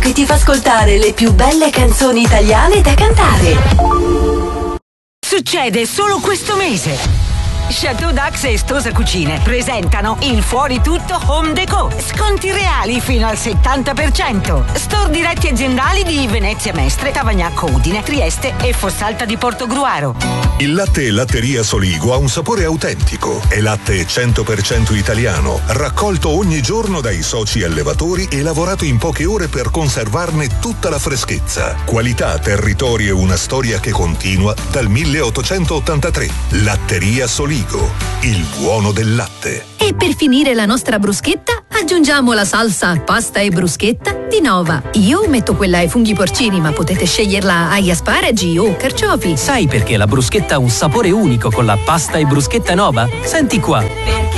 che ti fa ascoltare le più belle canzoni italiane da cantare. Succede solo questo mese. Chateau Dax e Stosa Cucine presentano il Fuori Tutto Home Deco. Sconti reali fino al 70%. Store diretti aziendali di Venezia Mestre, Tavagnacco Udine, Trieste e Fossalta di Portogruaro. Il latte Latteria Soligo ha un sapore autentico. È latte 100% italiano, raccolto ogni giorno dai soci allevatori e lavorato in poche ore per conservarne tutta la freschezza. Qualità, territorio e una storia che continua dal 1883. Latteria Soligo. Il buono del latte. E per finire la nostra bruschetta aggiungiamo la salsa pasta e bruschetta di Nova. Io metto quella ai funghi porcini, ma potete sceglierla agli asparagi o carciofi. Sai perché la bruschetta ha un sapore unico con la pasta e bruschetta Nova? Senti qua.